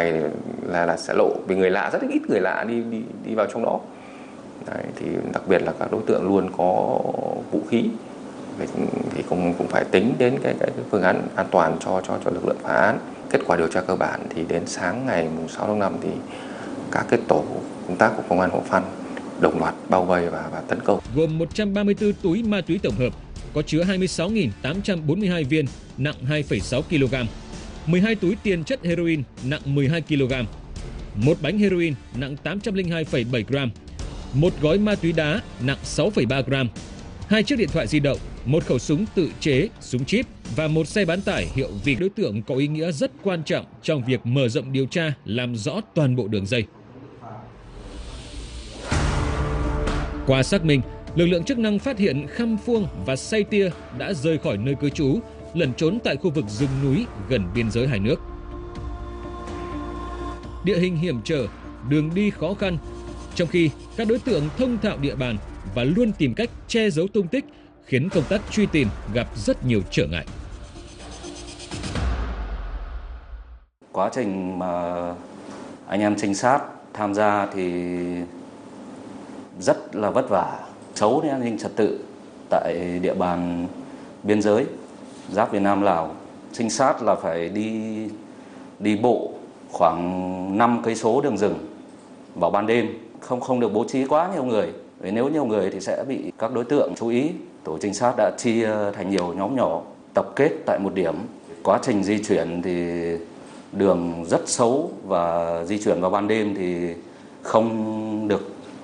này là sẽ lộ, vì người lạ, rất ít người lạ đi vào trong đó. Đấy, thì đặc biệt là các đối tượng luôn có vũ khí, thì cũng phải tính đến cái phương án an toàn cho lực lượng phá án. Kết quả điều tra cơ bản thì đến sáng ngày 6 tháng 5 thì các cái tổ công tác của công an Hủa Phăn đồng loạt bao vây và tấn công. Gồm 134 túi ma túy tổng hợp có chứa 26.842 viên nặng 2,6 kg, 12 túi tiền chất heroin nặng 12 kg, một bánh heroin nặng 802,7 g, một gói ma túy đá nặng 6,3 g, 2 chiếc điện thoại di động, một khẩu súng tự chế, súng chip và một xe bán tải hiệu vì đối tượng có ý nghĩa rất quan trọng trong việc mở rộng điều tra, làm rõ toàn bộ đường dây. Qua xác minh, lực lượng chức năng phát hiện Khăm Phuông và Say Tia đã rời khỏi nơi cư trú, lẩn trốn tại khu vực rừng núi gần biên giới hai nước. Địa hình hiểm trở, đường đi khó khăn, trong khi các đối tượng thông thạo địa bàn và luôn tìm cách che giấu tung tích, khiến công tác truy tìm gặp rất nhiều trở ngại. Quá trình mà anh em trinh sát tham gia thì rất là vất vả, xấu đến an ninh trật tự tại địa bàn biên giới giáp Việt Nam Lào. Trinh sát là phải đi bộ khoảng 5 cây số đường rừng vào ban đêm, không được bố trí quá nhiều người. Vì nếu nhiều người thì sẽ bị các đối tượng chú ý. Tổ trinh sát đã chia thành nhiều nhóm nhỏ tập kết tại một điểm. Quá trình di chuyển thì đường rất xấu và di chuyển vào ban đêm thì không được